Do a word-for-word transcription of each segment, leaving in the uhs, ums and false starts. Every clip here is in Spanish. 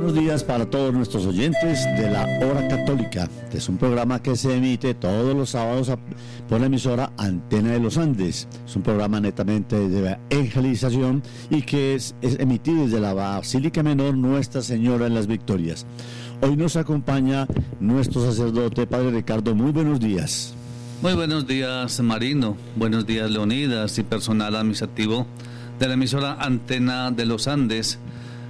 buenos días para todos nuestros oyentes de la Hora Católica. Este es un programa que se emite todos los sábados por la emisora Antena de los Andes. Es un programa netamente de evangelización y que es, es emitido desde la Basílica Menor Nuestra Señora de las Victorias. Hoy nos acompaña nuestro sacerdote, Padre Ricardo. Muy buenos días. Muy buenos días, Marino. Buenos días, Leonidas y personal administrativo de la emisora Antena de los Andes.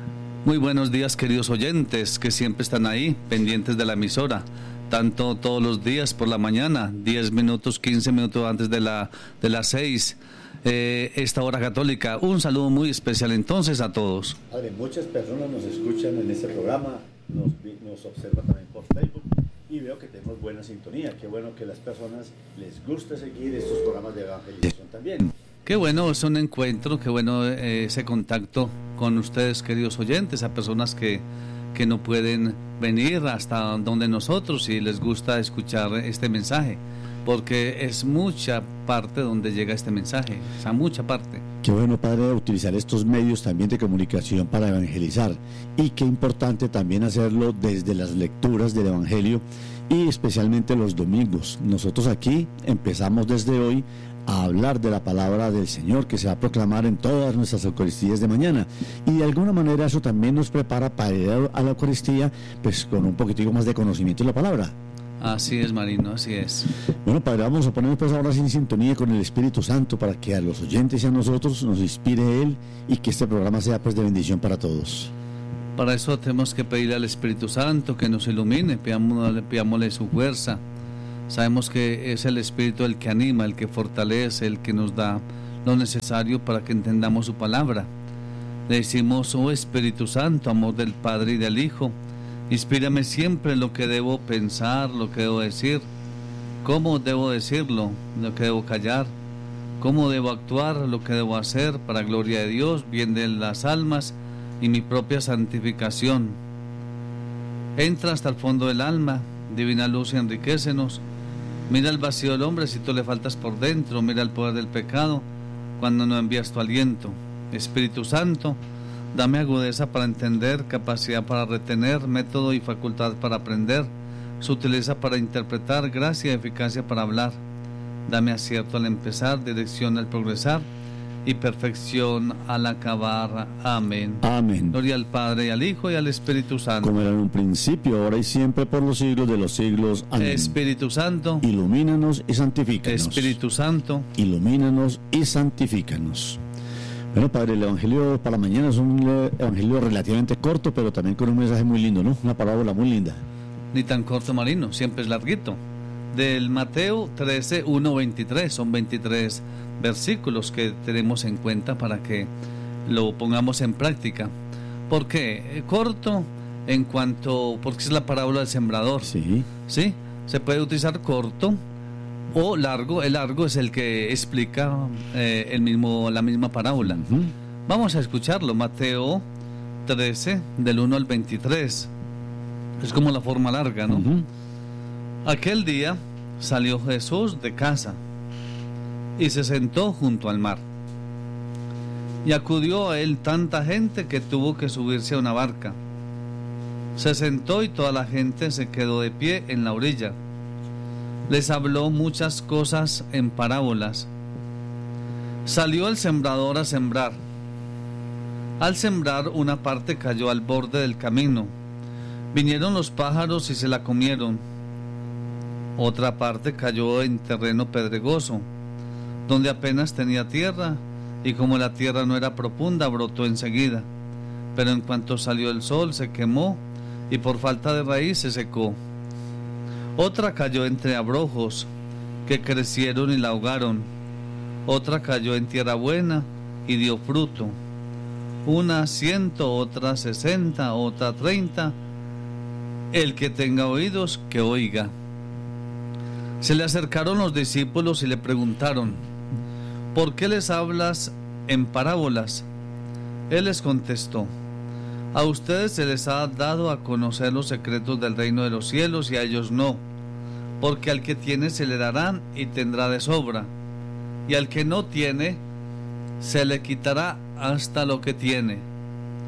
Muy buenos días, queridos oyentes que siempre están ahí, pendientes de la emisora, tanto todos los días por la mañana, diez minutos, quince minutos antes de, la, de las seis, eh, esta hora católica. Un saludo muy especial entonces a todos. Padre, muchas personas nos escuchan en este programa, nos, nos observan también por Facebook y veo que tenemos buena sintonía. Qué bueno que las personas les guste seguir estos programas de evangelización también. Qué bueno, es un encuentro, qué bueno eh, ese contacto con ustedes, queridos oyentes, a personas que, que no pueden venir hasta donde nosotros y les gusta escuchar este mensaje, porque es mucha parte donde llega este mensaje, o sea, mucha parte. Qué bueno, Padre, utilizar estos medios también de comunicación para evangelizar, y qué importante también hacerlo desde las lecturas del Evangelio y especialmente los domingos. Nosotros aquí empezamos desde hoy a hablar de la palabra del Señor que se va a proclamar en todas nuestras Eucaristías de mañana, y de alguna manera eso también nos prepara para ir a la Eucaristía pues con un poquitico más de conocimiento de la palabra. Así es, Marino, así es. Bueno, Padre, vamos a ponernos pues ahora en sintonía con el Espíritu Santo para que a los oyentes y a nosotros nos inspire Él y que este programa sea pues de bendición para todos. Para eso tenemos que pedirle al Espíritu Santo que nos ilumine, pidámosle, pidámosle su fuerza. Sabemos que es el Espíritu el que anima, el que fortalece, el que nos da lo necesario para que entendamos su palabra. Le decimos: oh Espíritu Santo, amor del Padre y del Hijo, inspírame siempre en lo que debo pensar, lo que debo decir, cómo debo decirlo, lo que debo callar, cómo debo actuar, lo que debo hacer, para gloria de Dios, bien de las almas y mi propia santificación. Entra hasta el fondo del alma, divina luz, y enriquécenos. Mira el vacío del hombre si tú le faltas por dentro, mira el poder del pecado cuando no envías tu aliento. Espíritu Santo, dame agudeza para entender, capacidad para retener, método y facultad para aprender, sutileza para interpretar, gracia y eficacia para hablar. Dame acierto al empezar, dirección al progresar y perfección al acabar. Amén. Amén. Gloria al Padre, y al Hijo, y al Espíritu Santo. Como era en un principio, ahora y siempre, por los siglos de los siglos. Amén. Espíritu Santo, ilumínanos y santifícanos. Espíritu Santo, ilumínanos y santifícanos. Bueno, Padre, el Evangelio para mañana es un Evangelio relativamente corto, pero también con un mensaje muy lindo, ¿no? Una parábola muy linda. Ni tan corto, Marino, siempre es larguito. Del Mateo trece, uno, veintitrés, son veintitrés versículos que tenemos en cuenta para que lo pongamos en práctica. ¿Por qué? Corto en cuanto, porque es la parábola del sembrador. Sí. Sí, se puede utilizar corto o largo. El largo es el que explica eh, el mismo, la misma parábola. Uh-huh. Vamos a escucharlo. Mateo trece, del uno al veintitrés. Es como la forma larga, ¿no? Uh-huh. Aquel día salió Jesús de casa y se sentó junto al mar. Y acudió a él tanta gente que tuvo que subirse a una barca. Se sentó y toda la gente se quedó de pie en la orilla. Les habló muchas cosas en parábolas. Salió el sembrador a sembrar. Al sembrar, una parte cayó al borde del camino. Vinieron los pájaros y se la comieron. Otra parte cayó en terreno pedregoso, donde apenas tenía tierra, y como la tierra no era profunda, brotó enseguida. Pero en cuanto salió el sol, se quemó, y por falta de raíz se secó. Otra cayó entre abrojos, que crecieron y la ahogaron. Otra cayó en tierra buena, y dio fruto. Una ciento, otra sesenta, otra treinta. El que tenga oídos, que oiga. Se le acercaron los discípulos y le preguntaron: ¿por qué les hablas en parábolas? Él les contestó: a ustedes se les ha dado a conocer los secretos del reino de los cielos, y a ellos no, porque al que tiene se le darán y tendrá de sobra, y al que no tiene se le quitará hasta lo que tiene.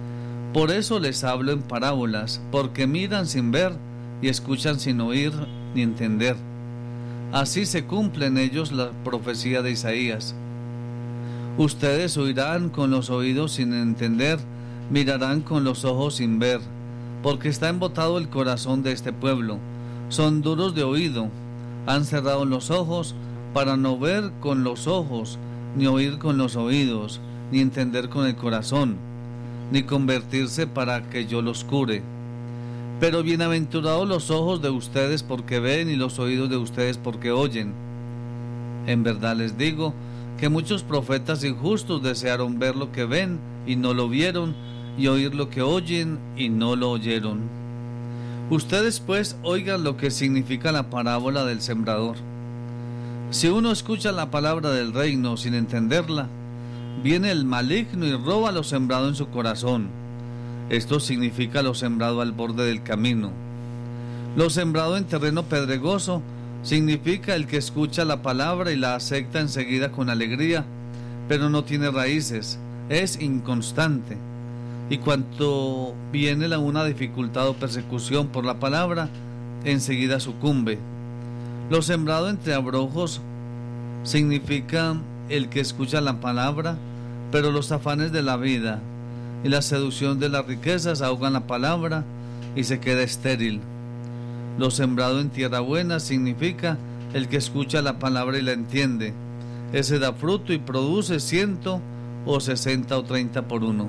Por eso les hablo en parábolas, porque miran sin ver y escuchan sin oír ni entender. Así se cumple en ellos la profecía de Isaías. Ustedes oirán con los oídos sin entender, mirarán con los ojos sin ver, porque está embotado el corazón de este pueblo. Son duros de oído, han cerrado los ojos para no ver con los ojos, ni oír con los oídos, ni entender con el corazón, ni convertirse para que yo los cure. Pero bienaventurados los ojos de ustedes porque ven y los oídos de ustedes porque oyen. En verdad les digo que muchos profetas injustos desearon ver lo que ven y no lo vieron, y oír lo que oyen y no lo oyeron. Ustedes pues oigan lo que significa la parábola del sembrador. Si uno escucha la palabra del reino sin entenderla, viene el maligno y roba lo sembrado en su corazón. Esto significa lo sembrado al borde del camino. Lo sembrado en terreno pedregoso significa el que escucha la palabra y la acepta enseguida con alegría, pero no tiene raíces, es inconstante. Y cuando viene la una dificultad o persecución por la palabra, enseguida sucumbe. Lo sembrado entre abrojos significa el que escucha la palabra, pero los afanes de la vida y la seducción de las riquezas ahogan la palabra y se queda estéril. Lo sembrado en tierra buena significa el que escucha la palabra y la entiende. Ese da fruto y produce ciento o sesenta o treinta por uno.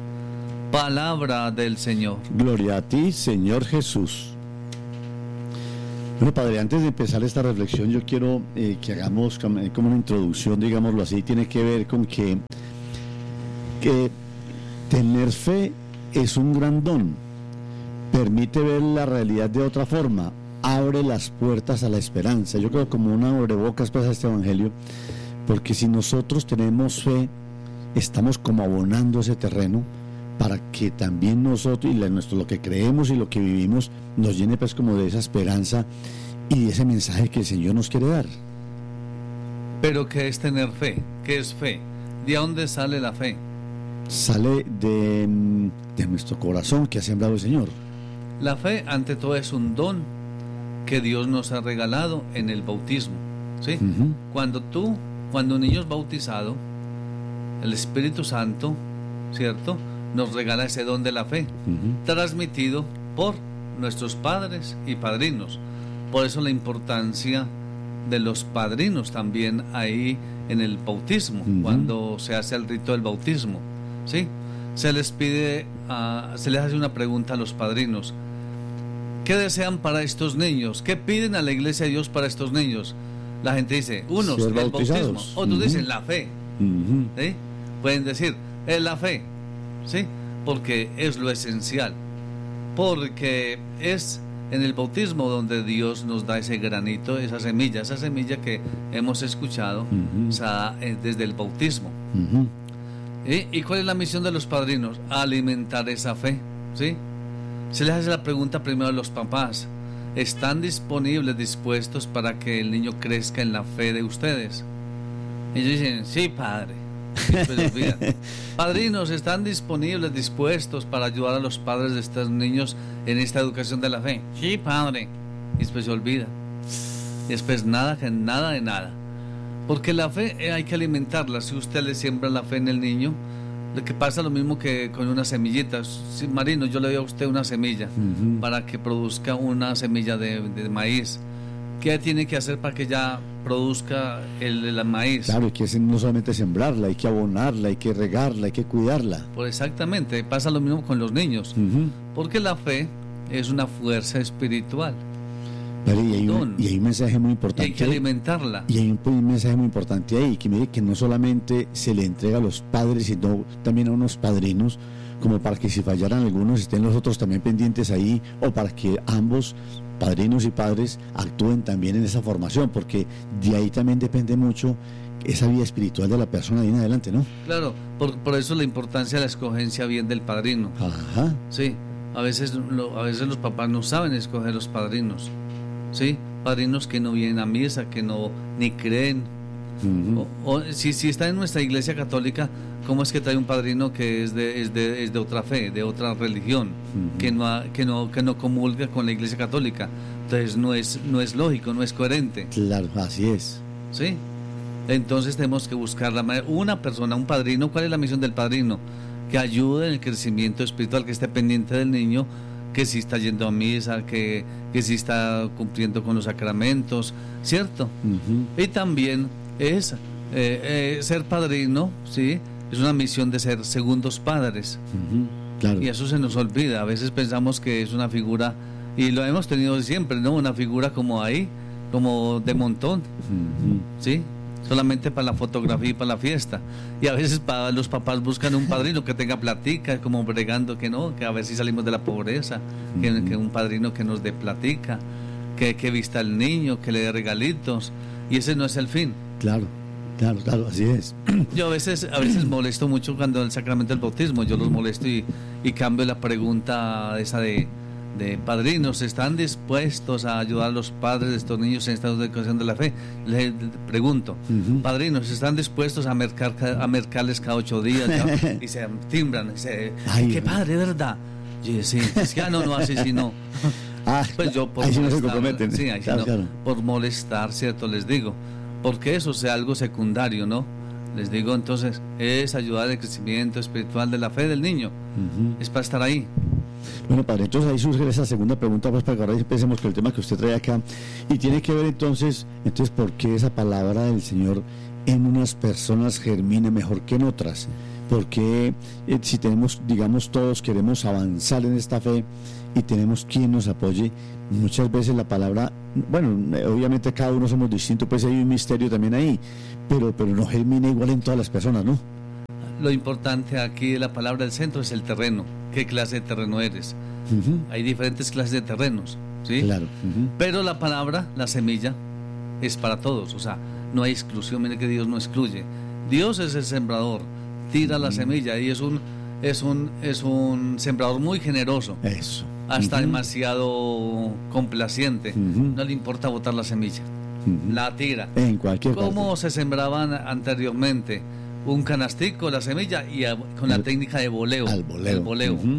Palabra del Señor. Gloria a ti, Señor Jesús. Bueno, Padre, antes de empezar esta reflexión, yo quiero eh, que hagamos como una introducción, digámoslo así. Tiene que ver con que, que tener fe es un gran don. Permite ver la realidad de otra forma, abre las puertas a la esperanza. Yo creo como una abrebocas para este evangelio, porque si nosotros tenemos fe, estamos como abonando ese terreno para que también nosotros y la, nuestro, lo que creemos y lo que vivimos nos llene pues como de esa esperanza y de ese mensaje que el Señor nos quiere dar. Pero ¿qué es tener fe? ¿Qué es fe? ¿De dónde sale la fe? Sale de, de nuestro corazón que ha sembrado el Señor. La fe, ante todo, es un don que Dios nos ha regalado en el bautismo, ¿sí? Uh-huh. Cuando tú, cuando un niño es bautizado, el Espíritu Santo, ¿cierto?, nos regala ese don de la fe, uh-huh, transmitido por nuestros padres y padrinos. Por eso la importancia de los padrinos también ahí en el bautismo, uh-huh, cuando se hace el rito del bautismo, ¿sí? Se les pide, uh, se les hace una pregunta a los padrinos. ¿Qué desean para estos niños? ¿Qué piden a la iglesia de Dios para estos niños? La gente dice, unos, el bautismo. Otros uh-huh. dicen, la fe. Uh-huh. ¿Sí? Pueden decir, es la fe. ¿Sí? Porque es lo esencial. Porque es en el bautismo donde Dios nos da ese granito, esa semilla, esa semilla que hemos escuchado, uh-huh, o sea, desde el bautismo. Uh-huh. ¿Sí? ¿Y cuál es la misión de los padrinos? Alimentar esa fe. ¿Sí? Se les hace la pregunta primero a los papás: ¿están disponibles, dispuestos para que el niño crezca en la fe de ustedes? Ellos dicen, sí, padre. Después olvidan. Padrinos, ¿están disponibles, dispuestos para ayudar a los padres de estos niños en esta educación de la fe? Sí, padre. Y después se olvida. Y después nada, nada de nada. Porque la fe hay que alimentarla. Si usted le siembra la fe en el niño, lo que pasa lo mismo que con una semillita. Si, Marino, yo le doy a usted una semilla, uh-huh, para que produzca una semilla de, de maíz. ¿Qué tiene que hacer para que ya produzca el, el maíz? Claro, hay que no solamente sembrarla, hay que abonarla, hay que regarla, hay que cuidarla. Pues exactamente, pasa lo mismo con los niños, uh-huh, porque la fe es una fuerza espiritual. Vale, y, hay un, y hay un mensaje muy importante. Y hay que alimentarla. Y hay un, un mensaje muy importante ahí, que mire que no solamente se le entrega a los padres, sino también a unos padrinos, como para que si fallaran algunos estén los otros también pendientes ahí, o para que ambos, padrinos y padres, actúen también en esa formación, porque de ahí también depende mucho esa vida espiritual de la persona de ahí en adelante, ¿no? Claro, por, por eso la importancia de la escogencia bien del padrino. Ajá. Sí, a veces, lo, a veces los papás no saben escoger los padrinos. Sí, padrinos que no vienen a misa, que no ni creen, Uh-huh. O, o si, si está en nuestra iglesia católica, ¿cómo es que trae un padrino que es de, es de, es de otra fe, de otra religión, uh-huh. que, no, ha, que, no, que no comulga con la iglesia católica? Entonces no es, no es lógico, no es coherente. Claro, así es. ¿Sí? Entonces tenemos que buscar la manera, una persona, un padrino. ¿Cuál es la misión del padrino? Que ayude en el crecimiento espiritual, que esté pendiente del niño, que si está yendo a misa, que, que si está cumpliendo con los sacramentos, ¿cierto? Uh-huh. Y también es eh, eh, ser padrino, ¿sí? Es una misión de ser segundos padres. Uh-huh. Claro. Y eso se nos olvida. A veces pensamos que es una figura, y lo hemos tenido siempre, ¿no? Una figura como ahí, como de montón, uh-huh. ¿sí? Solamente para la fotografía y para la fiesta. Y a veces para los papás buscan un padrino que tenga platica, como bregando que no, que a ver si salimos de la pobreza, uh-huh. que, que un padrino que nos dé platica, que, que vista al niño, que le dé regalitos, y ese no es el fin. Claro, claro, claro, así es. Yo a veces, a veces molesto mucho cuando el sacramento del bautismo, yo los molesto y, y cambio la pregunta esa de de padrinos, ¿están dispuestos a ayudar a los padres de estos niños en estado de educación de la fe? Les pregunto, uh-huh. padrinos, ¿están dispuestos a mercar a mercarles cada ocho días? ¿No? Y se timbran, y se, Ay, qué padre, ¿verdad? Y sí, es que ah, no, no así, sí, no. Ah, pues yo por ahí sí molestar, no se comprometen. Sí, ahí claro, sí no, claro. Por molestar, ¿cierto? Les digo, porque eso sea algo secundario, ¿no? Les digo, entonces, es ayudar al crecimiento espiritual de la fe del niño. Uh-huh. Es para estar ahí. Bueno, padre, entonces ahí surge esa segunda pregunta, pues para que ahora pensemos que el tema que usted trae acá, y tiene que ver entonces, entonces, ¿por qué esa palabra del Señor en unas personas germina mejor que en otras? Porque eh, si tenemos, digamos, todos queremos avanzar en esta fe y tenemos quien nos apoye, muchas veces la palabra, bueno, obviamente cada uno somos distintos, pues hay un misterio también ahí, pero, pero no germina igual en todas las personas, ¿no? Lo importante aquí de la palabra del centro es el terreno. ¿Qué clase de terreno eres? Uh-huh. Hay diferentes clases de terrenos, ¿sí? Claro. Uh-huh. Pero la palabra, la semilla, es para todos. O sea, no hay exclusión. Mire que Dios no excluye. Dios es el sembrador. Tira uh-huh. la semilla y es un, es un, es un sembrador muy generoso. Eso. Hasta uh-huh. demasiado complaciente. Uh-huh. No le importa botar la semilla. Uh-huh. La tira. En cualquier ¿Cómo parte. se sembraban anteriormente? Un canastico, la semilla, y a, con la el, técnica de voleo. Al voleo. El voleo. Uh-huh.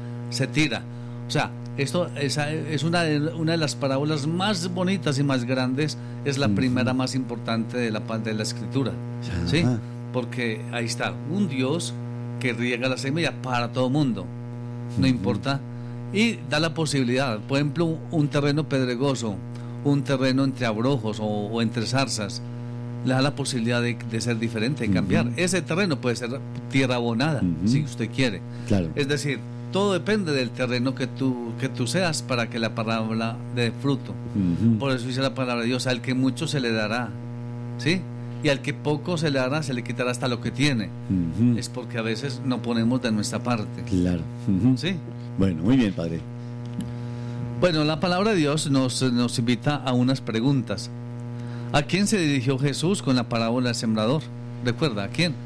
Se tira. O sea, esto es, es una, de, una de las parábolas más bonitas y más grandes. Es la uh-huh. primera más importante de la, de la escritura. Uh-huh. ¿Sí? Porque ahí está, un Dios que riega la semilla para todo mundo. No uh-huh. importa. Y da la posibilidad. Por ejemplo, un, un terreno pedregoso, un terreno entre abrojos o, o entre zarzas, le da la posibilidad de, de ser diferente, de cambiar. Uh-huh. Ese terreno puede ser tierra abonada, uh-huh. si usted quiere. Claro. Es decir, todo depende del terreno que tú, que tú seas para que la palabra dé fruto. Uh-huh. Por eso dice la palabra de Dios, al que mucho se le dará, ¿sí? Y al que poco se le dará, se le quitará hasta lo que tiene. Uh-huh. Es porque a veces no ponemos de nuestra parte. Claro. Uh-huh. ¿Sí? Bueno, muy bien, padre. Bueno, la palabra de Dios nos, nos invita a unas preguntas. ¿A quién se dirigió Jesús con la parábola del sembrador? ¿Recuerda? ¿A quién?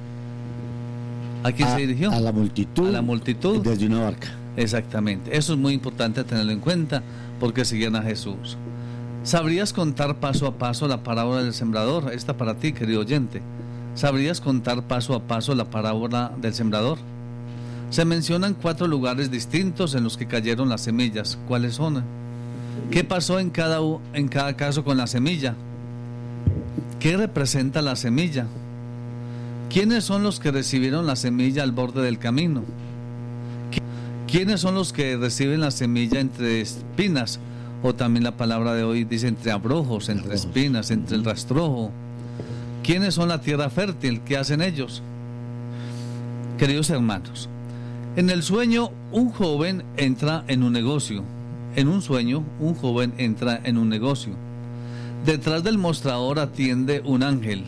¿A quién a, se dirigió? A la multitud. A la multitud. Desde una barca. Exactamente. Eso es muy importante tenerlo en cuenta porque seguían a Jesús. ¿Sabrías contar paso a paso la parábola del sembrador? Esta para ti, querido oyente. ¿Sabrías contar paso a paso la parábola del sembrador? Se mencionan cuatro lugares distintos en los que cayeron las semillas. ¿Cuáles son? ¿Qué pasó en cada, en cada caso con la semilla? ¿Qué representa la semilla? ¿Quiénes son los que recibieron la semilla al borde del camino? ¿Quiénes son los que reciben la semilla entre espinas? O también la palabra de hoy dice entre abrojos, entre abrojos. espinas, entre el rastrojo. ¿Quiénes son la tierra fértil? ¿Qué hacen ellos? Queridos hermanos, en el sueño un joven entra en un negocio. En un sueño un joven entra en un negocio. Detrás del mostrador atiende un ángel.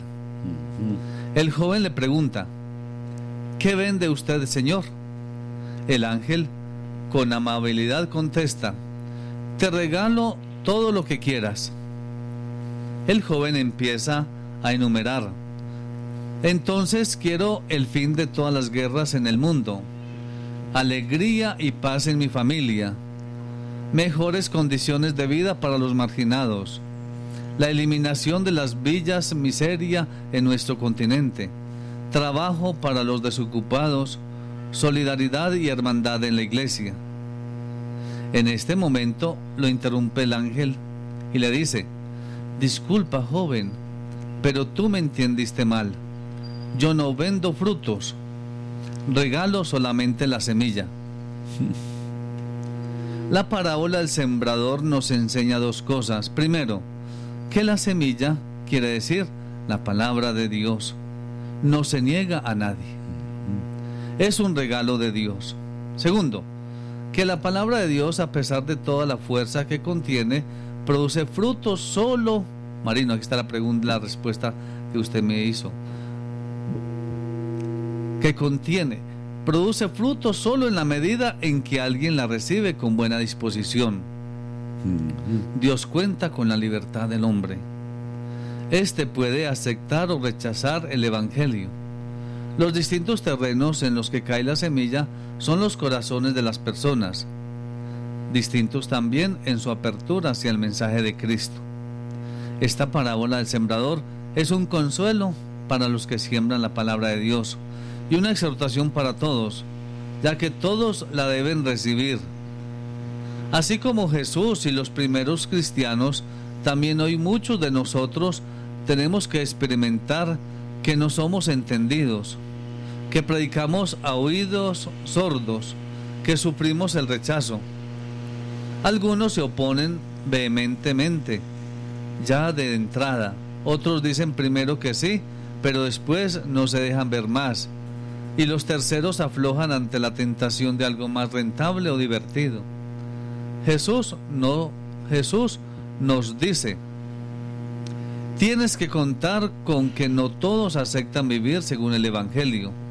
El joven le pregunta: ¿qué vende usted, señor? El ángel con amabilidad contesta: te regalo todo lo que quieras. El joven empieza a enumerar: entonces quiero el fin de todas las guerras en el mundo, alegría y paz en mi familia, mejores condiciones de vida para los marginados, la eliminación de las villas miseria en nuestro continente, trabajo para los desocupados, solidaridad y hermandad en la iglesia. En este momento lo interrumpe el ángel y le dice: disculpa, joven, pero tú me entendiste mal. Yo no vendo frutos, regalo solamente la semilla. La parábola del sembrador nos enseña dos cosas. Primero, que la semilla quiere decir la palabra de Dios. No se niega a nadie. Es un regalo de Dios. Segundo, que la palabra de Dios, a pesar de toda la fuerza que contiene, produce frutos solo. Marino, aquí está la pregunta, la respuesta que usted me hizo. Que contiene, produce frutos solo en la medida en que alguien la recibe con buena disposición. Dios cuenta con la libertad del hombre. Este puede aceptar o rechazar el Evangelio. Los distintos terrenos en los que cae la semilla son los corazones de las personas, distintos también en su apertura hacia el mensaje de Cristo. Esta parábola del sembrador es un consuelo para los que siembran la palabra de Dios y una exhortación para todos, ya que todos la deben recibir. Así como Jesús y los primeros cristianos, también hoy muchos de nosotros tenemos que experimentar que no somos entendidos, que predicamos a oídos sordos, que sufrimos el rechazo. Algunos se oponen vehementemente, ya de entrada. Otros dicen primero que sí, pero después no se dejan ver más. Y los terceros aflojan ante la tentación de algo más rentable o divertido. Jesús no, Jesús nos dice: tienes que contar con que no todos aceptan vivir según el Evangelio.